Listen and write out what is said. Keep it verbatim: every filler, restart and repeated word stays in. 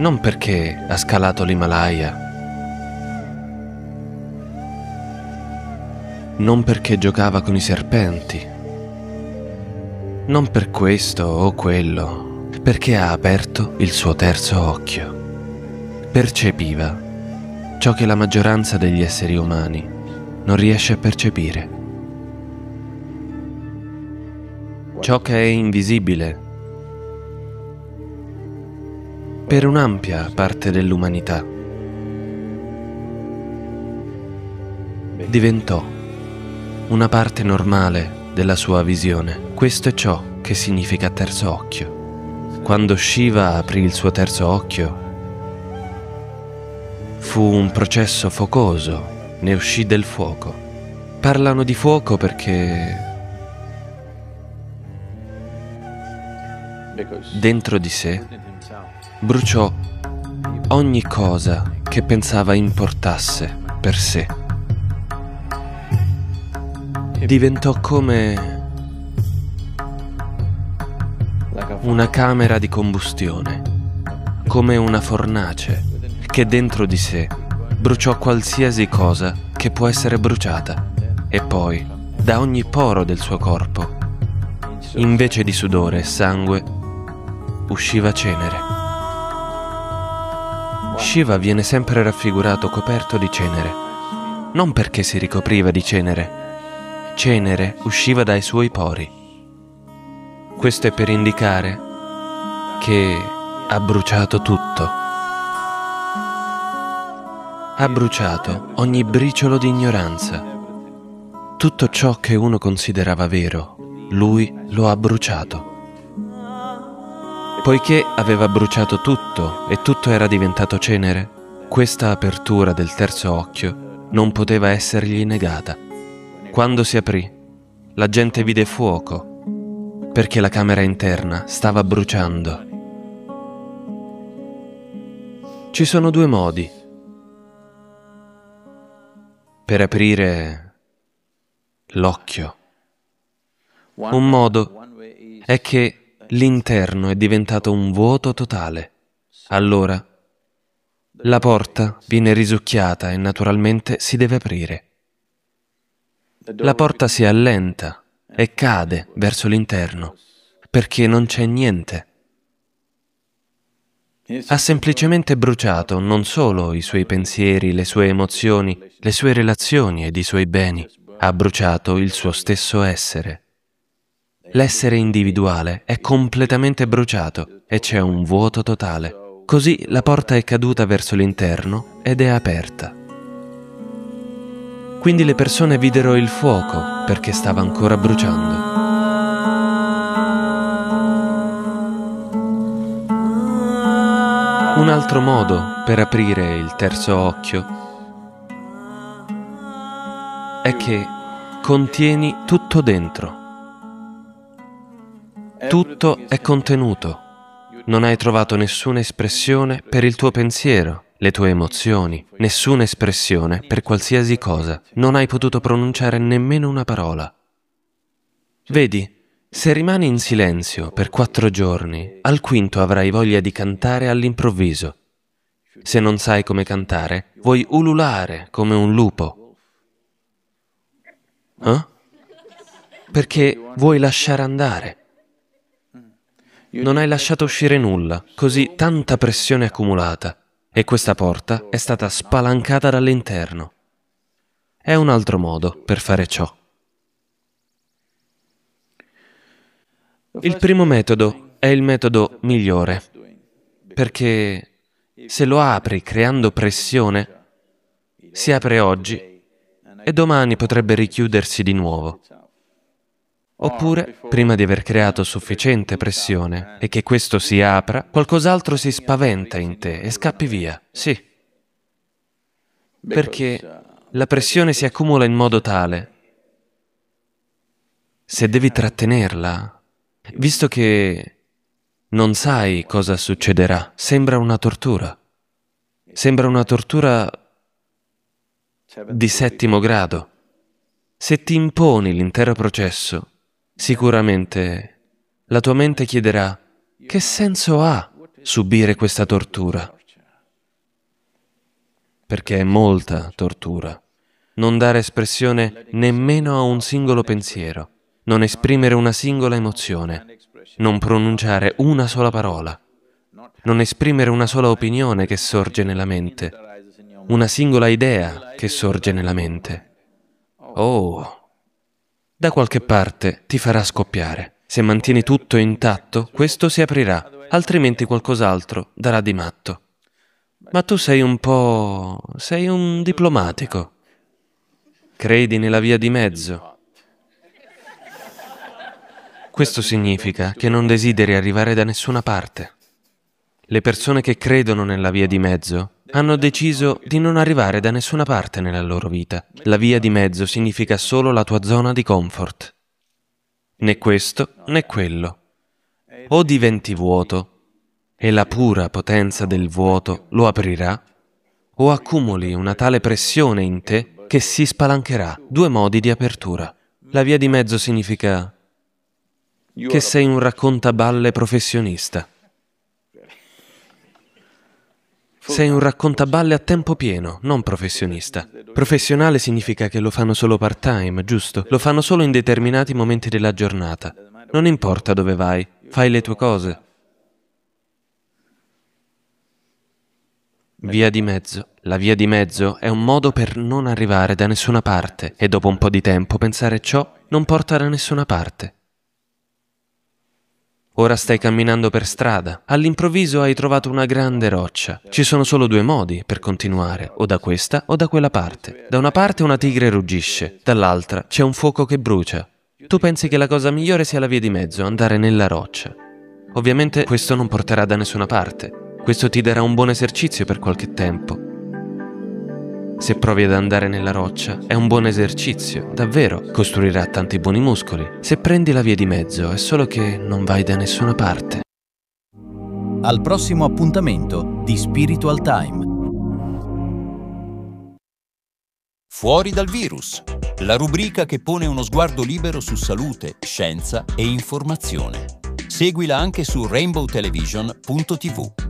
non perché ha scalato l'Himalaya, non perché giocava con i serpenti, non per questo o quello, perché ha aperto il suo terzo occhio. Percepiva ciò che la maggioranza degli esseri umani non riesce a percepire. Ciò che è invisibile per un'ampia parte dell'umanità diventò una parte normale della sua visione. Questo è ciò che significa terzo occhio. Quando Shiva aprì il suo terzo occhio, fu un processo focoso, ne uscì del fuoco. Parlano di fuoco perché dentro di sé bruciò ogni cosa che pensava importasse per sé. Diventò come una camera di combustione, come una fornace che dentro di sé bruciò qualsiasi cosa che può essere bruciata, e poi, da ogni poro del suo corpo, invece di sudore e sangue, usciva cenere. Shiva viene sempre raffigurato coperto di cenere, non perché si ricopriva di cenere. Cenere usciva dai suoi pori. Questo è per indicare che ha bruciato tutto. Ha bruciato ogni briciolo di ignoranza. Tutto ciò che uno considerava vero, lui lo ha bruciato. Poiché aveva bruciato tutto e tutto era diventato cenere, questa apertura del terzo occhio non poteva essergli negata. Quando si aprì, la gente vide fuoco, perché la camera interna stava bruciando. Ci sono due modi per aprire l'occhio. Un modo è che l'interno è diventato un vuoto totale. Allora, la porta viene risucchiata e naturalmente si deve aprire. La porta si allenta e cade verso l'interno, perché non c'è niente. Ha semplicemente bruciato non solo i suoi pensieri, le sue emozioni, le sue relazioni ed i suoi beni, ha bruciato il suo stesso essere. L'essere individuale è completamente bruciato e c'è un vuoto totale. Così la porta è caduta verso l'interno ed è aperta. Quindi le persone videro il fuoco perché stava ancora bruciando. Un altro modo per aprire il terzo occhio è che contieni tutto dentro. Tutto è contenuto. Non hai trovato nessuna espressione per il tuo pensiero, le tue emozioni, nessuna espressione per qualsiasi cosa. Non hai potuto pronunciare nemmeno una parola. Vedi, se rimani in silenzio per quattro giorni, al quinto avrai voglia di cantare all'improvviso. Se non sai come cantare, vuoi ululare come un lupo. Eh? Perché vuoi lasciare andare. Non hai lasciato uscire nulla, così tanta pressione accumulata. E questa porta è stata spalancata dall'interno. È un altro modo per fare ciò. Il primo metodo è il metodo migliore, perché se lo apri creando pressione, si apre oggi e domani potrebbe richiudersi di nuovo. Oppure, prima di aver creato sufficiente pressione e che questo si apra, qualcos'altro si spaventa in te e scappi via. Sì. Perché la pressione si accumula in modo tale, se devi trattenerla, visto che non sai cosa succederà, sembra una tortura. Sembra una tortura di settimo grado. Se ti imponi l'intero processo, sicuramente la tua mente chiederà: che senso ha subire questa tortura, perché è molta tortura. Non dare espressione nemmeno a un singolo pensiero, non esprimere una singola emozione, non pronunciare una sola parola, non esprimere una sola opinione che sorge nella mente, una singola idea che sorge nella mente. Oh, da qualche parte ti farà scoppiare. Se mantieni tutto intatto, questo si aprirà, altrimenti qualcos'altro darà di matto. Ma tu sei un po'... sei un diplomatico. Credi nella via di mezzo. Questo significa che non desideri arrivare da nessuna parte. Le persone che credono nella via di mezzo hanno deciso di non arrivare da nessuna parte nella loro vita. La via di mezzo significa solo la tua zona di comfort. Né questo né quello. O diventi vuoto e la pura potenza del vuoto lo aprirà, o accumuli una tale pressione in te che si spalancherà. Due modi di apertura. La via di mezzo significa che sei un raccontaballe professionista. Sei un raccontaballe a tempo pieno, non professionista. Professionale significa che lo fanno solo part-time, giusto? Lo fanno solo in determinati momenti della giornata. Non importa dove vai, fai le tue cose. Via di mezzo. La via di mezzo è un modo per non arrivare da nessuna parte e dopo un po' di tempo pensare ciò non porta da nessuna parte. Ora stai camminando per strada, all'improvviso hai trovato una grande roccia. Ci sono solo due modi per continuare, o da questa o da quella parte. Da una parte una tigre ruggisce, dall'altra c'è un fuoco che brucia. Tu pensi che la cosa migliore sia la via di mezzo, andare nella roccia. Ovviamente questo non porterà da nessuna parte. Questo ti darà un buon esercizio per qualche tempo. Se provi ad andare nella roccia, è un buon esercizio, davvero, costruirà tanti buoni muscoli. Se prendi la via di mezzo, è solo che non vai da nessuna parte. Al prossimo appuntamento di Spiritual Time. Fuori dal virus, la rubrica che pone uno sguardo libero su salute, scienza e informazione. Seguila anche su rainbow television punto tivù.